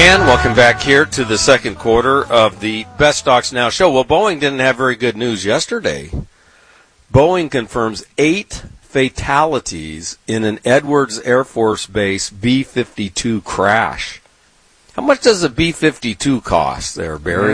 And welcome back here to the second quarter of the Best Stocks Now show. Well, Boeing didn't have very good news yesterday. Boeing confirms 8 fatalities in an Edwards Air Force Base B-52 crash. How much does a B-52 cost there, Barry?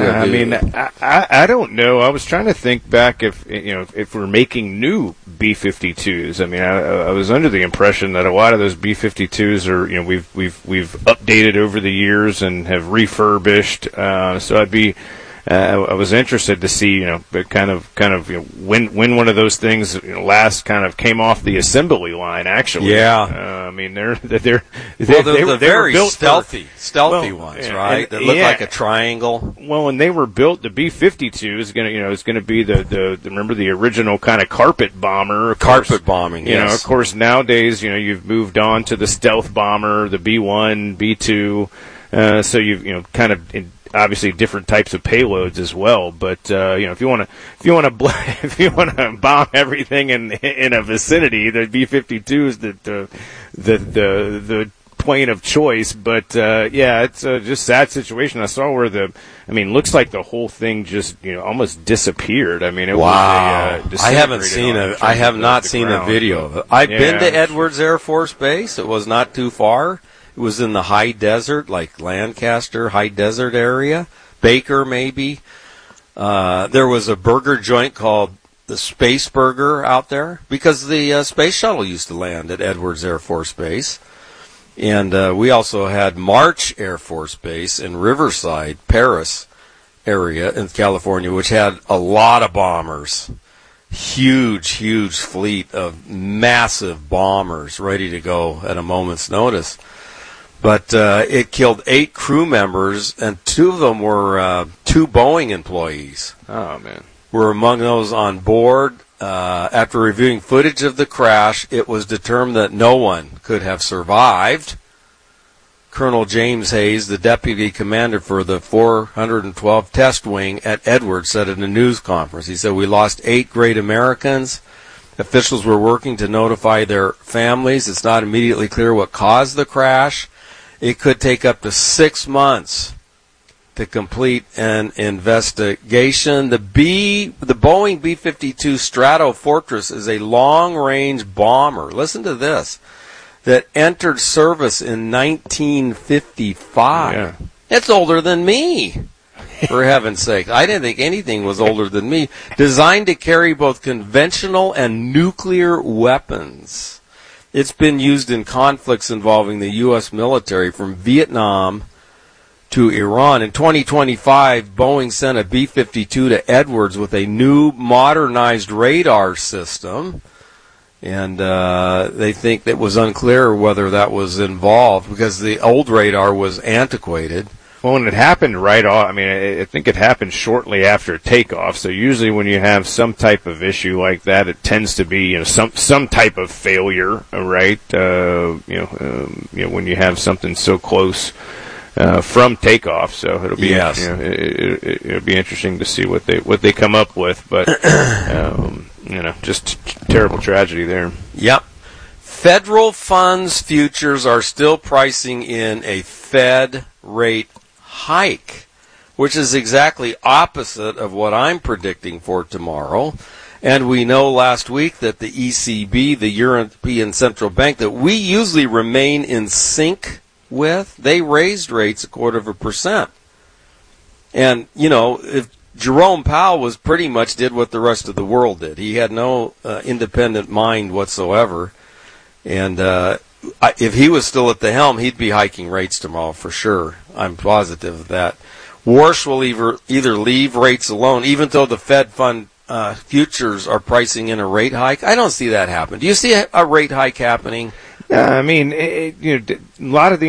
I don't know. I was trying to think back if we're making new B-52s. I mean, I was under the impression that a lot of those B-52s are, we've updated over the years and have refurbished. So I was interested to see, when one of those things last kind of came off the assembly line. Actually, yeah. They're very built stealthy ones, right? That look like a triangle. Well, when they were built, the B-52 is going to be the remember the original kind of carpet bomber. Carpet bombing. Yes. Of course, nowadays, you've moved on to the stealth bomber, the B-1, B-2. So you've kind of obviously different types of payloads as well, but if you want to bomb everything in a vicinity, the B-52 is the plane of choice. But it's just sad situation. I saw where looks like the whole thing just almost disappeared. I mean, it was I have not seen a video of it. I've been to Edwards Air Force Base. It was not too far. It was in the high desert, like Lancaster, high desert area. Baker, maybe. There was a burger joint called the Space Burger out there because the space shuttle used to land at Edwards Air Force Base. And we also had March Air Force Base in Riverside, Paris area in California, which had a lot of bombers. Huge fleet of massive bombers ready to go at a moment's notice. But it killed 8 crew members, and 2 of them were 2 Boeing employees. Oh, man. Were among those on board. After reviewing footage of the crash, it was determined that no one could have survived. Colonel James Hayes, the deputy commander for the 412 Test Wing at Edwards, said in a news conference, he said, "We lost 8 great Americans. Officials were working to notify their families. It's not immediately clear what caused the crash. It could take up to 6 months to complete an investigation." The Boeing B-52 Stratofortress is a long-range bomber. Listen to this. That entered service in 1955. Yeah. It's older than me, for heaven's sake. I didn't think anything was older than me. Designed to carry both conventional and nuclear weapons. It's been used in conflicts involving the U.S. military from Vietnam to Iran. In 2025, Boeing sent a B-52 to Edwards with a new modernized radar system. And they think it was unclear whether that was involved because the old radar was antiquated. Well, when it happened right off, I think it happened shortly after takeoff. So usually when you have some type of issue like that, it tends to be, some type of failure, right? When you have something so close from takeoff. So it'll be, it'll be interesting to see what they come up with. But just terrible tragedy there. Yep. Federal funds futures are still pricing in a Fed rate hike, which is exactly opposite of what I'm predicting for tomorrow. And we know last week that the ECB, the European Central Bank, that we usually remain in sync with, they raised rates 0.25%. And, if Jerome Powell pretty much did what the rest of the world did. He had no independent mind whatsoever. And if he was still at the helm, he'd be hiking rates tomorrow for sure. I'm positive of that. Warsh will either leave rates alone, even though the Fed fund futures are pricing in a rate hike. I don't see that happen. Do you see a rate hike happening? A lot of the